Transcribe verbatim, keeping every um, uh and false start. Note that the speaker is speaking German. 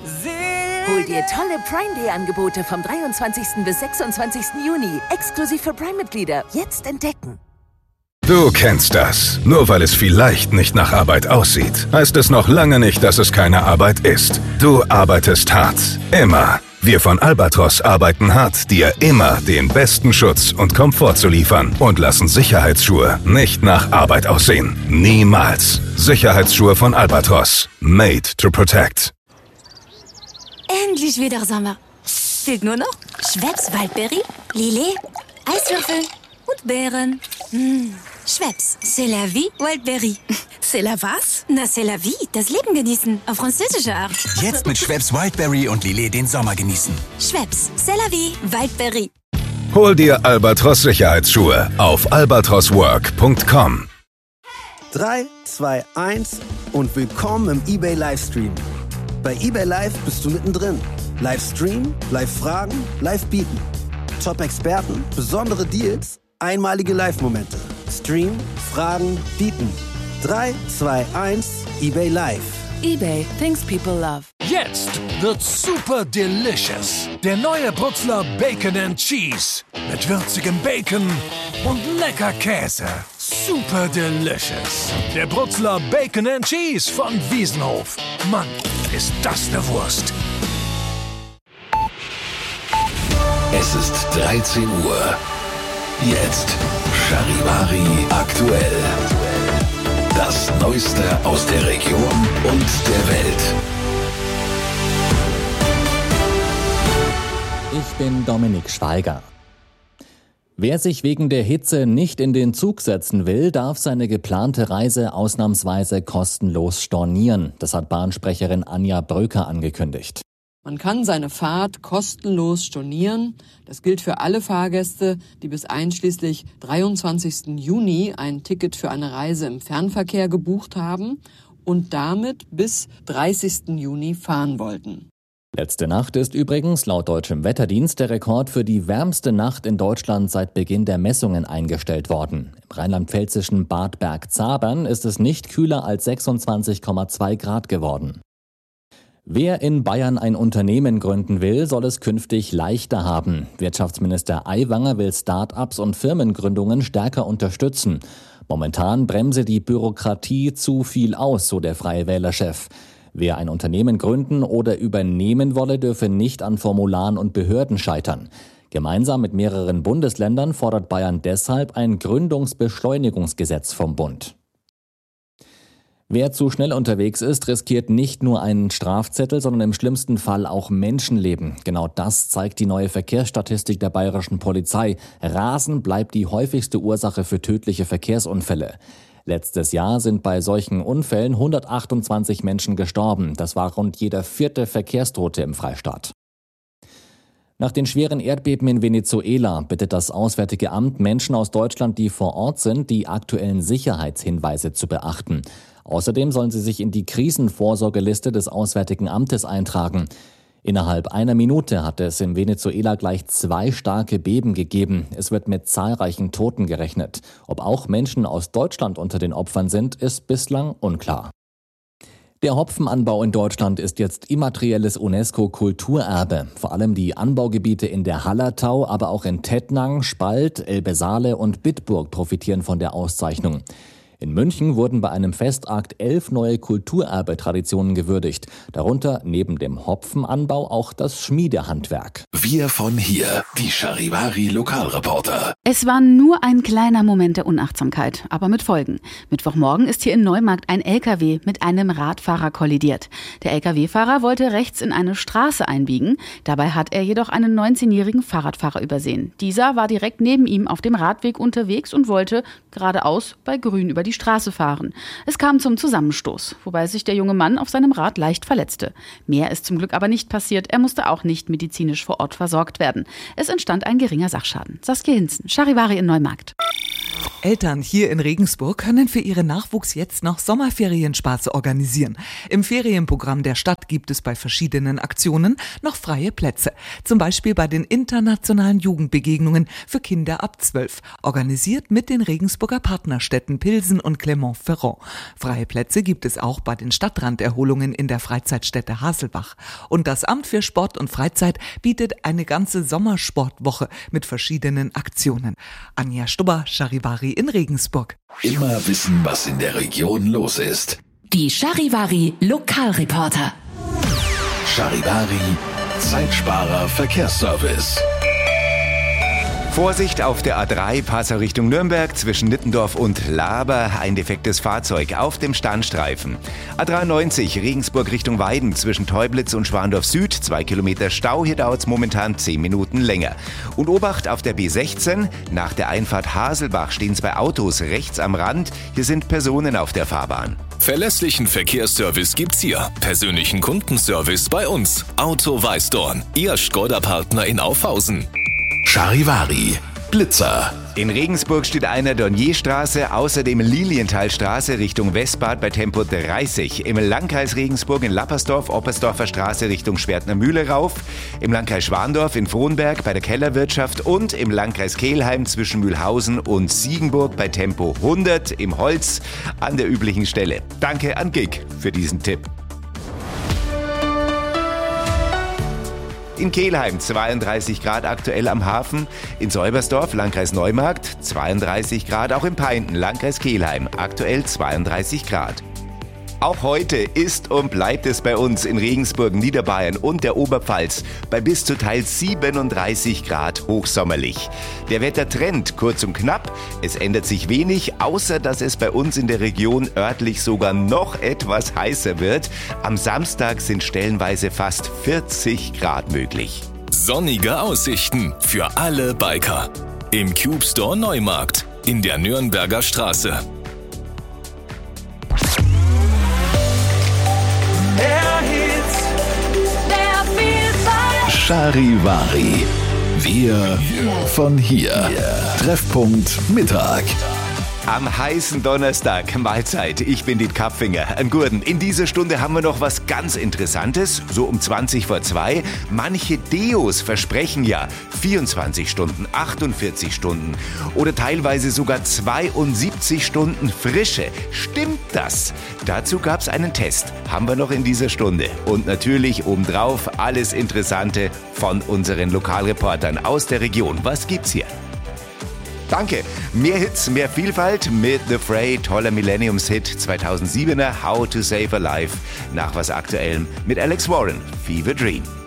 Hol dir tolle Prime Day Angebote vom dreiundzwanzigsten bis sechsundzwanzigsten Juni. Exklusiv für Prime-Mitglieder. Jetzt entdecken. Du kennst das. Nur weil es vielleicht nicht nach Arbeit aussieht, heißt es noch lange nicht, dass es keine Arbeit ist. Du arbeitest hart. Immer. Wir von Albatros arbeiten hart, dir immer den besten Schutz und Komfort zu liefern und lassen Sicherheitsschuhe nicht nach Arbeit aussehen. Niemals. Sicherheitsschuhe von Albatros. Made to protect. Endlich wieder Sommer. Fehlt nur noch Schweppes Waldberry, Lillet, Eiswürfel und Beeren. Mmh. Schweppes, c'est la vie, Wildberry. C'est la was? Na, c'est la vie, das Leben genießen, auf französische Art. Jetzt mit Schweppes Wildberry und Lillet den Sommer genießen. Schweppes, c'est la vie, Wildberry. Hol dir Albatros Sicherheitsschuhe auf albatros work punkt com. drei, zwei, eins und willkommen im eBay Livestream. Bei eBay Live bist du mittendrin. Livestream, Live-Fragen, Live-Bieten. Top-Experten, besondere Deals, einmalige Live-Momente. Stream, Fragen, Bieten. drei, zwei, eins, eBay Live. eBay, things people love. Jetzt wird's super delicious. Der neue Brutzler Bacon and Cheese. Mit würzigem Bacon und lecker Käse. Super delicious. Der Brutzler Bacon and Cheese von Wiesenhof. Mann, ist das eine Wurst. Es ist dreizehn Uhr. Jetzt Charivari aktuell. Das Neueste aus der Region und der Welt. Ich bin Dominik Schweiger. Wer sich wegen der Hitze nicht in den Zug setzen will, darf seine geplante Reise ausnahmsweise kostenlos stornieren. Das hat Bahnsprecherin Anja Bröker angekündigt. Man kann seine Fahrt kostenlos stornieren. Das gilt für alle Fahrgäste, die bis einschließlich dreiundzwanzigsten Juni ein Ticket für eine Reise im Fernverkehr gebucht haben und damit bis dreißigsten Juni fahren wollten. Letzte Nacht ist übrigens laut deutschem Wetterdienst der Rekord für die wärmste Nacht in Deutschland seit Beginn der Messungen eingestellt worden. Im rheinland-pfälzischen Bad Bergzabern ist es nicht kühler als sechsundzwanzig Komma zwei Grad geworden. Wer in Bayern ein Unternehmen gründen will, soll es künftig leichter haben. Wirtschaftsminister Aiwanger will Start-ups und Firmengründungen stärker unterstützen. Momentan bremse die Bürokratie zu viel aus, so der Freie Wähler-Chef. Wer ein Unternehmen gründen oder übernehmen wolle, dürfe nicht an Formularen und Behörden scheitern. Gemeinsam mit mehreren Bundesländern fordert Bayern deshalb ein Gründungsbeschleunigungsgesetz vom Bund. Wer zu schnell unterwegs ist, riskiert nicht nur einen Strafzettel, sondern im schlimmsten Fall auch Menschenleben. Genau das zeigt die neue Verkehrsstatistik der bayerischen Polizei. Rasen bleibt die häufigste Ursache für tödliche Verkehrsunfälle. Letztes Jahr sind bei solchen Unfällen hundertachtundzwanzig Menschen gestorben. Das war rund jeder vierte Verkehrstote im Freistaat. Nach den schweren Erdbeben in Venezuela bittet das Auswärtige Amt Menschen aus Deutschland, die vor Ort sind, die aktuellen Sicherheitshinweise zu beachten. Außerdem sollen sie sich in die Krisenvorsorgeliste des Auswärtigen Amtes eintragen. Innerhalb einer Minute hat es in Venezuela gleich zwei starke Beben gegeben. Es wird mit zahlreichen Toten gerechnet. Ob auch Menschen aus Deutschland unter den Opfern sind, ist bislang unklar. Der Hopfenanbau in Deutschland ist jetzt immaterielles UNESCO-Kulturerbe. Vor allem die Anbaugebiete in der Hallertau, aber auch in Tettnang, Spalt, Elbe-Saale und Bitburg profitieren von der Auszeichnung. In München wurden bei einem Festakt elf neue Kulturerbe-Traditionen gewürdigt. Darunter neben dem Hopfenanbau auch das Schmiedehandwerk. Wir von hier, die Charivari-Lokalreporter. Es war nur ein kleiner Moment der Unachtsamkeit, aber mit Folgen. Mittwochmorgen ist hier in Neumarkt ein L K W mit einem Radfahrer kollidiert. Der L K W-Fahrer wollte rechts in eine Straße einbiegen. Dabei hat er jedoch einen neunzehnjährigen Fahrradfahrer übersehen. Dieser war direkt neben ihm auf dem Radweg unterwegs und wollte geradeaus bei Grün über die Straße fahren. Es kam zum Zusammenstoß, wobei sich der junge Mann auf seinem Rad leicht verletzte. Mehr ist zum Glück aber nicht passiert. Er musste auch nicht medizinisch vor Ort versorgt werden. Es entstand ein geringer Sachschaden. Saskia Hinzen, Charivari in Neumarkt. Eltern hier in Regensburg können für ihren Nachwuchs jetzt noch Sommerferienspaß organisieren. Im Ferienprogramm der Stadt gibt es bei verschiedenen Aktionen noch freie Plätze. Zum Beispiel bei den internationalen Jugendbegegnungen für Kinder ab zwölf, organisiert mit den Regensburger Partnerstädten Pilsen und Clermont-Ferrand. Freie Plätze gibt es auch bei den Stadtranderholungen in der Freizeitstätte Haselbach. Und das Amt für Sport und Freizeit bietet eine ganze Sommersportwoche mit verschiedenen Aktionen. Anja Stubber, Charivari in Regensburg. Immer wissen, was in der Region los ist. Die Charivari Lokalreporter. Charivari Zeitsparer Verkehrsservice. Vorsicht auf der A drei, Passau Richtung Nürnberg zwischen Nittendorf und Laber, ein defektes Fahrzeug auf dem Standstreifen. A dreiundneunzig, Regensburg Richtung Weiden zwischen Teublitz und Schwandorf Süd, zwei Kilometer Stau, hier dauert es momentan zehn Minuten länger. Und Obacht auf der B sechzehn, nach der Einfahrt Haselbach stehen zwei Autos rechts am Rand, hier sind Personen auf der Fahrbahn. Verlässlichen Verkehrsservice gibt's hier. Persönlichen Kundenservice bei uns. Auto Weißdorn, Ihr Skoda-Partner in Aufhausen. Charivari Blitzer. In Regensburg steht einer Dornierstraße, außerdem Lilienthalstraße Richtung Westbad bei Tempo dreißig. Im Landkreis Regensburg in Lappersdorf, Oppersdorfer Straße Richtung Schwertner Mühle rauf. Im Landkreis Schwandorf in Frohnberg bei der Kellerwirtschaft und im Landkreis Kelheim zwischen Mühlhausen und Siegenburg bei Tempo hundert im Holz an der üblichen Stelle. Danke an Gig für diesen Tipp. In Kelheim zweiunddreißig Grad aktuell am Hafen, in Säubersdorf, Landkreis Neumarkt, zweiunddreißig Grad, auch in Peinten, Landkreis Kelheim, aktuell zweiunddreißig Grad. Auch heute ist und bleibt es bei uns in Regensburg, Niederbayern und der Oberpfalz bei bis zu teils siebenunddreißig Grad hochsommerlich. Der Wettertrend kurz und knapp, es ändert sich wenig, außer dass es bei uns in der Region örtlich sogar noch etwas heißer wird. Am Samstag sind stellenweise fast vierzig Grad möglich. Sonnige Aussichten für alle Biker. Im Cube Store Neumarkt in der Nürnberger Straße. Charivari. Wir von hier. Treffpunkt Mittag. Am heißen Donnerstag, Mahlzeit, ich bin Diet Kapfinger, ein Gurden. In dieser Stunde haben wir noch was ganz Interessantes, so um zwanzig vor zwei. Manche Deos versprechen ja vierundzwanzig Stunden, achtundvierzig Stunden oder teilweise sogar zweiundsiebzig Stunden Frische. Stimmt das? Dazu gab's einen Test, haben wir noch in dieser Stunde. Und natürlich obendrauf alles Interessante von unseren Lokalreportern aus der Region. Was gibt's hier? Danke. Mehr Hits, mehr Vielfalt mit The Fray, toller Millenniums-Hit zweitausendsiebener How to Save a Life. Nach was Aktuellem mit Alex Warren, Fever Dream.